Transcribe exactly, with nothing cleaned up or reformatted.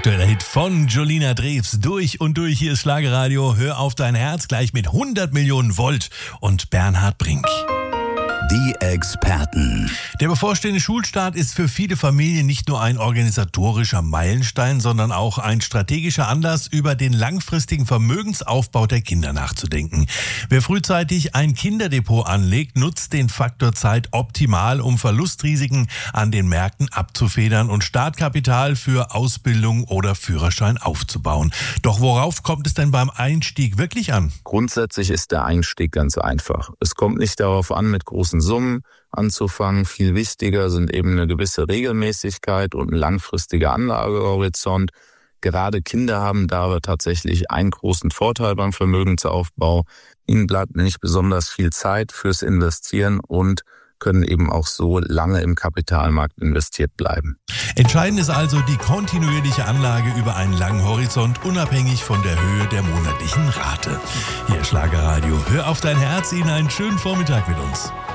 Aktueller Hit von Jolina Drews. Durch und durch, hier ist Schlagerradio. Hör auf dein Herz, gleich mit hundert Millionen Volt und Bernhard Brink. Die Experten. Der bevorstehende Schulstart ist für viele Familien nicht nur ein organisatorischer Meilenstein, sondern auch ein strategischer Anlass, über den langfristigen Vermögensaufbau der Kinder nachzudenken. Wer frühzeitig ein Kinderdepot anlegt, nutzt den Faktor Zeit optimal, um Verlustrisiken an den Märkten abzufedern und Startkapital für Ausbildung oder Führerschein aufzubauen. Doch worauf kommt es denn beim Einstieg wirklich an? Grundsätzlich ist der Einstieg ganz einfach. Es kommt nicht darauf an, mit großen Summen anzufangen. Viel wichtiger sind eben eine gewisse Regelmäßigkeit und ein langfristiger Anlagehorizont. Gerade Kinder haben da aber tatsächlich einen großen Vorteil beim Vermögensaufbau. Ihnen bleibt nicht besonders viel Zeit fürs Investieren und können eben auch so lange im Kapitalmarkt investiert bleiben. Entscheidend ist also die kontinuierliche Anlage über einen langen Horizont, unabhängig von der Höhe der monatlichen Rate. Hier Schlagerradio. Hör auf dein Herz, Ihnen einen schönen Vormittag mit uns.